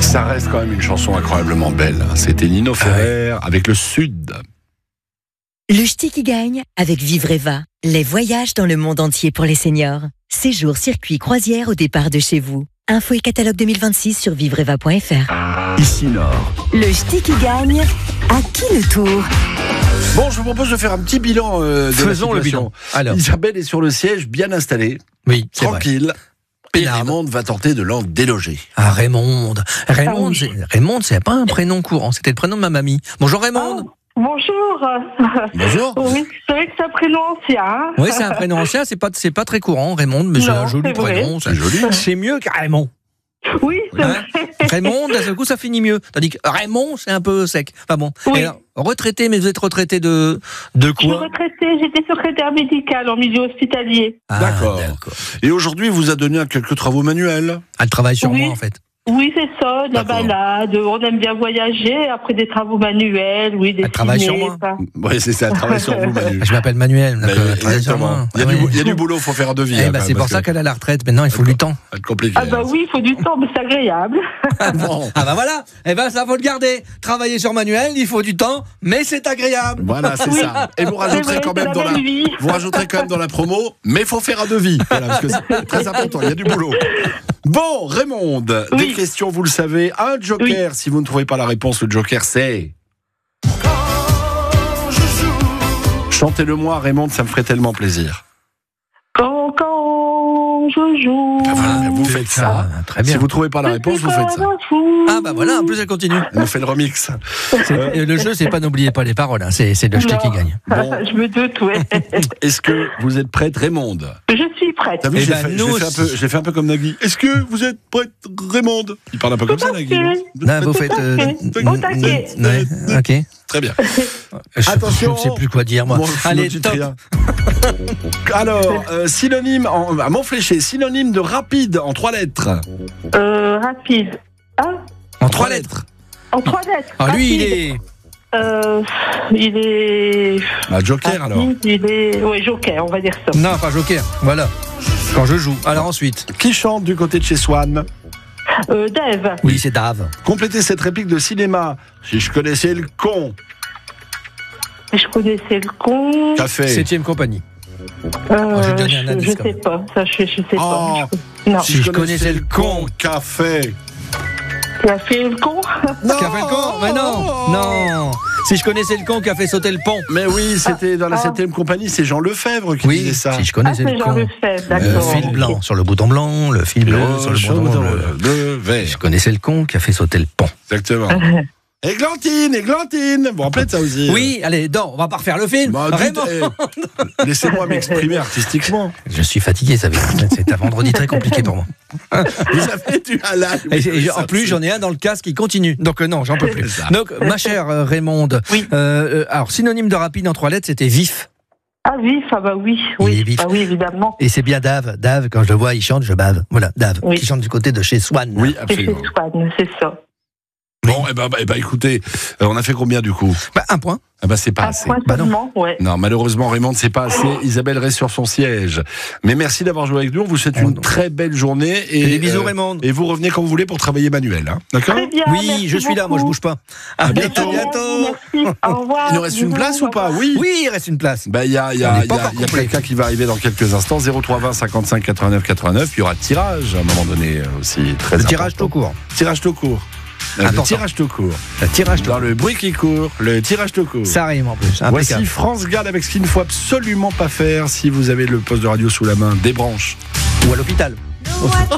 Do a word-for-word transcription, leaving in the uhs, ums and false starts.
Ça reste quand même une chanson incroyablement belle. C'était Nino Ferrer ah ouais. avec le Sud. Le ch'ti qui gagne avec Vivreva. Les voyages dans le monde entier pour les seniors. Séjour, circuit, croisière au départ de chez vous. Info et catalogue deux mille vingt-six sur vivreva point f r. Ici Nord. Le ch'ti qui gagne, à qui le tour? Bon, je vous propose de faire un petit bilan euh, de Faisons la situation. le bilan. Alors. Isabelle est sur le siège, bien installée. Oui, c'est tranquille. Vrai. Et Raymond va tenter de l'en déloger. Ah, Raymond. Raymond, Ah oui. c'est, Raymond, c'est pas un prénom courant, c'était le prénom de ma mamie. Bonjour Raymond. Oh, bonjour. Bonjour. Oui, c'est vrai que c'est un prénom ancien. Hein. Oui, c'est un prénom ancien, c'est pas, c'est pas très courant, Raymond, mais Non, c'est un joli c'est vrai. prénom. C'est joli. C'est mieux que Raymond. Oui, c'est Hein vrai. Raymond, d'un seul coup, ça finit mieux. Tandis que Raymond, c'est un peu sec. Enfin bon. Oui. Et alors, retraité, mais vous êtes retraité de, de Je suis quoi? retraitée, j'étais secrétaire médicale en milieu hospitalier. Ah, D'accord. Et aujourd'hui, vous a donné quelques travaux manuels. Elle travaille sur Oui. moi, en fait. Oui, c'est ça, de la D'accord. balade, on aime bien voyager, après des travaux manuels, oui, des Elle travaille sur moi. Oui, c'est ça, travaille sur vous, Manu. Je m'appelle Manuel, donc Bah, euh, elle travaille sur exactement. moi. Il y a, Ah du, ouais. il y a du boulot, il faut faire un devis. Eh hein, ben, quand c'est même, pour parce ça que qu'elle est à la retraite. Maintenant, il faut du temps. ça va être compliqué. Ah bah oui, il faut du temps, mais c'est agréable. Bon. Ah bah voilà. Eh ben, ça faut le garder. Travailler sur Manuel, il faut du temps, mais c'est agréable. Voilà, c'est Oui. ça. Et vous rajouterez C'est vrai, quand c'est même la dans la, belle vie. vous rajouterez quand même dans la promo, mais il faut faire un devis. Voilà, parce que c'est très important, il y a du boulot. Bon, Raymond, Oui. des questions, vous le savez. Un joker, si vous ne trouvez pas la réponse, le joker c'est... Chantez-le moi, Raymond, ça me ferait tellement plaisir. Quand, quand je joue. Ah, voilà, vous faites ça. Ah, très bien. Si vous ne trouvez pas la réponse, vous faites ça. Ah bah voilà, en plus elle continue. Elle nous fait le remix. C'est- et le jeu, c'est pas n'oubliez pas les paroles, hein. c'est, c'est le jeté Non. qui gagne. Bon, Je me doute, ouais. est-ce que vous êtes prête, Raymond? Je suis prête. T'as vu, Eh j'ai ben, fait, nous j'ai fait un aussi. peu, j'ai fait un peu comme Nagui. Est-ce que vous êtes prête, Raymond? Il parle un peu comme ça, Nagui. non Non, vous faites. euh, fait. Au taquet. ouais, ok. Très bien. Je, Attention. je ne sais plus quoi dire, moi. Bon, je Allez, ne dis top. rien. Alors, euh, synonyme, en, à Montfléché, synonyme de rapide en trois lettres. Euh, rapide. Ah, En trois lettres. en trois lettres. Ah, lui, il Rapide. est. Euh, il est. Bah, Joker, alors. Rapide, Il est. Oui, joker, on va dire ça. Non, pas Joker. Voilà. Quand je joue. Alors ensuite. Qui chante du côté de chez Swan? Euh, Dave. Oui, c'est Dave. Complétez cette réplique de cinéma. Si je connaissais le con. Je connaissais le con. Qu'a fait? Septième compagnie. Euh, j'ai donné un je, indice, je quand sais même. pas. Ça, je, je sais Oh. pas. Non. Si je connaissais le con. Qu'a fait? Tu as fait le con? Non. Qui a fait le con? Mais non. Non. Si je connaissais le con qui a fait sauter le pont. Mais oui, c'était dans la Ah. septième compagnie, c'est Jean Lefebvre qui Oui, disait ça. si je Ah, connaissais c'est le Jean con. Lefebvre, Le d'accord. fil blanc sur le bouton blanc, le fil bleu sur le bouton bleu. le vert. Je connaissais le con qui a fait sauter le pont. Exactement. Églantine, Églantine. Bon, rappelez ça aussi. Oui, allez, non, on va pas refaire le film. Bah, dites, Raymond. eh, laissez-moi m'exprimer artistiquement. Je suis fatigué, ça va. C'est un vendredi très compliqué pour moi. Vous avez du halal. Et, et en plus, j'en ai un dans le casque qui continue. Donc euh, non, j'en peux plus. C'est ça. Donc, ma chère euh, Raymonde, Oui. euh, euh, alors synonyme de rapide en trois lettres, c'était vif. Ah, vif, ah bah oui. Il Oui, est vif. ah, oui évidemment. Et c'est bien Dave. Dave, quand je le vois, il chante, je bave. Voilà, Dave, Oui. qui chante du côté de chez Swan. Oui, C'est chez absolument. Swan, c'est ça. Bon, eh ben, bah, eh ben, écoutez, euh, on a fait combien du coup? Bah, un point. Ah bah, c'est pas Un assez. point Bah non. seulement, ouais. Non, malheureusement, Raymond, c'est pas assez. Isabelle reste sur son siège. Mais merci d'avoir joué avec nous. On vous souhaite une On- très belle journée. Et, Et des bisous, euh, Raymond. Et vous revenez quand vous voulez pour travailler manuel. Hein. D'accord? Très bien. Oui, merci je suis là, moi je beaucoup. bouge pas. À bientôt. À bientôt. Merci, au revoir. Il nous reste une Bisous, place au ou pas? revoir. Oui. Oui, il reste une place. Bah, il y a, il y On a, n'est il y pas a, encore il y a complet. quelqu'un qui va arriver dans quelques instants. zéro trois vingt cinquante-cinq quatre-vingt-neuf quatre-vingt-neuf. Il y aura tirage à un moment donné euh, aussi. Très Le tirage tout important. court. Tirage tout court. Euh, Le Important. tirage tout court. Le tirage tout Dans le bruit qui court, le tirage tout court. Ça rime en plus. Voici Impeccable. France Gall avec ce qu'il ne faut absolument pas faire si vous avez le poste de radio sous la main. Des branches. Ou à l'hôpital. What